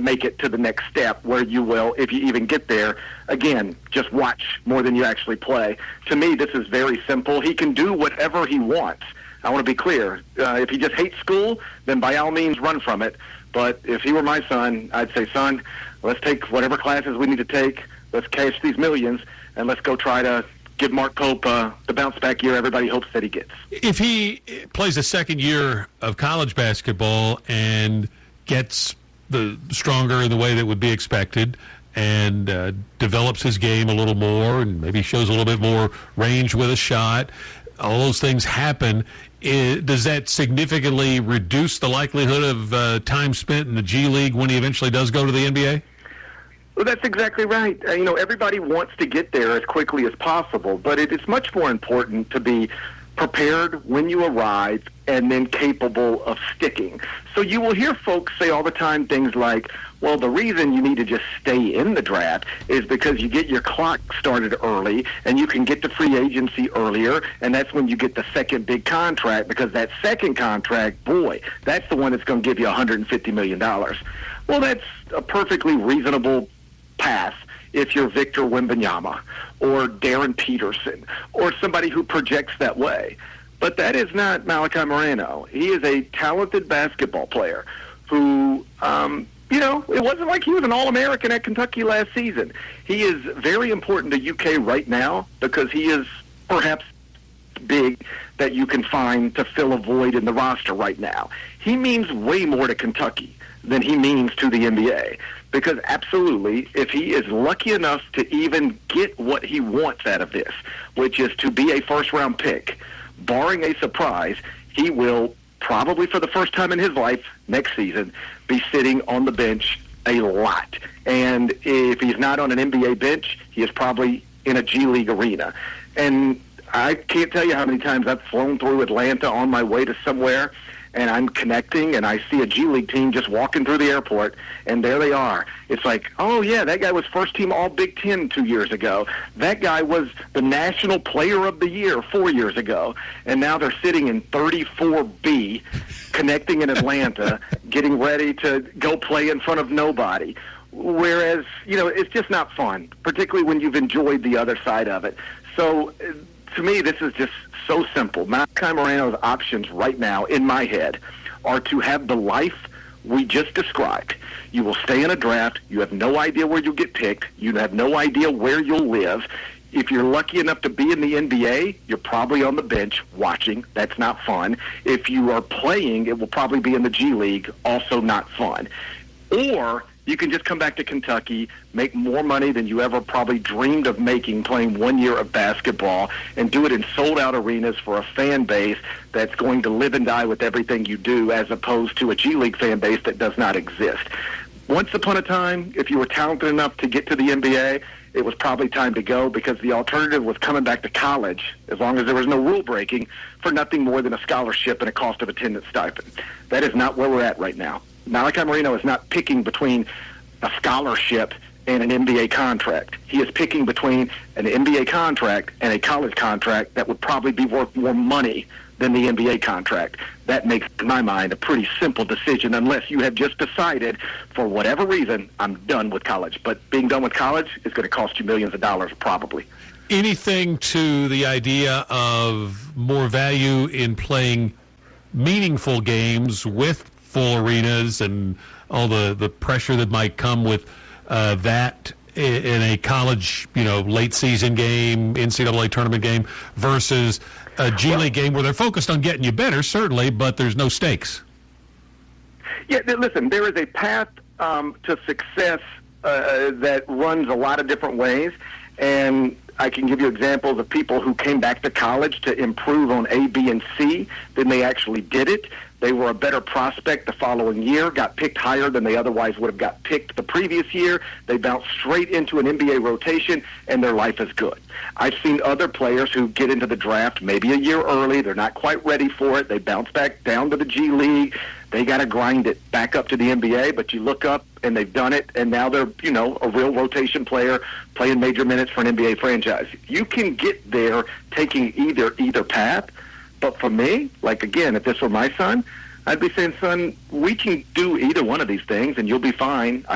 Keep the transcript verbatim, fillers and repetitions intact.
make it to the next step where you will, if you even get there, again, just watch more than you actually play. To me, this is very simple. He can do whatever he wants. I want to be clear. Uh, if he just hates school, then by all means run from it. But if he were my son, I'd say, son, let's take whatever classes we need to take. Let's cash these millions, and let's go try to give Mark Pope uh, the bounce-back year everybody hopes that he gets. If he plays a second year of college basketball and gets the stronger in the way that would be expected and uh, develops his game a little more and maybe shows a little bit more range with a shot, all those things happen, I, does that significantly reduce the likelihood of uh, time spent in the G League when he eventually does go to the N B A? Well, that's exactly right. Uh, you know, everybody wants to get there as quickly as possible, but it is much more important to be prepared when you arrive and then capable of sticking. So you will hear folks say all the time things like, well, the reason you need to just stay in the draft is because you get your clock started early and you can get to free agency earlier, and that's when you get the second big contract, because that second contract, boy, that's the one that's going to give you one hundred fifty million dollars. Well, that's a perfectly reasonable path if you're Victor Wembanyama or Darren Peterson or somebody who projects that way. But that is not Malachi Moreno. He is a talented basketball player who, um, you know, it wasn't like he was an All-American at Kentucky last season. He is very important to U K right now because he is perhaps big that you can find to fill a void in the roster right now. He means way more to Kentucky than he means to the N B A. Because absolutely, if he is lucky enough to even get what he wants out of this, which is to be a first-round pick, barring a surprise, he will probably for the first time in his life next season be sitting on the bench a lot. And if he's not on an N B A bench, he is probably in a G League arena. And I can't tell you how many times I've flown through Atlanta on my way to somewhere, and I'm connecting, and I see a G League team just walking through the airport, and there they are. It's like, oh, yeah, that guy was first-team All-Big Ten two years ago. That guy was the National Player of the Year four years ago, and now they're sitting in thirty-four B, connecting in Atlanta, getting ready to go play in front of nobody. Whereas, you know, it's just not fun, particularly when you've enjoyed the other side of it. So, to me, this is just so simple. Malachi Moreno's options right now, in my head, are to have the life we just described. You will stay in a draft. You have no idea where you'll get picked. You have no idea where you'll live. If you're lucky enough to be in the N B A, you're probably on the bench watching. That's not fun. If you are playing, it will probably be in the G League. Also not fun. Or you can just come back to Kentucky, make more money than you ever probably dreamed of making playing one year of basketball, and do it in sold-out arenas for a fan base that's going to live and die with everything you do, as opposed to a G League fan base that does not exist. Once upon a time, if you were talented enough to get to the N B A, it was probably time to go, because the alternative was coming back to college, as long as there was no rule breaking, for nothing more than a scholarship and a cost of attendance stipend. That is not where we're at right now. Malachi Moreno is not picking between a scholarship and an N B A contract. He is picking between an N B A contract and a college contract that would probably be worth more money than the N B A contract. That makes, in my mind, a pretty simple decision, unless you have just decided, for whatever reason, I'm done with college. But being done with college is going to cost you millions of dollars, probably. Anything to the idea of more value in playing meaningful games with full arenas and all the, the pressure that might come with uh, that in a college, you know, late season game, N C double A tournament game, versus a G League game where they're focused on getting you better, certainly, but there's no stakes? Yeah, listen, there is a path um, to success uh, that runs a lot of different ways, and I can give you examples of people who came back to college to improve on A, B, and C than they actually did it. They were a better prospect the following year, got picked higher than they otherwise would have got picked the previous year. They bounced straight into an N B A rotation, and their life is good. I've seen other players who get into the draft maybe a year early. They're not quite ready for it. They bounce back down to the G League. They got to grind it back up to the N B A, but you look up, and they've done it, and now they're, you know, a real rotation player playing major minutes for an N B A franchise. You can get there taking either either path. But for me, like, again, if this were my son, I'd be saying, son, we can do either one of these things, and you'll be fine.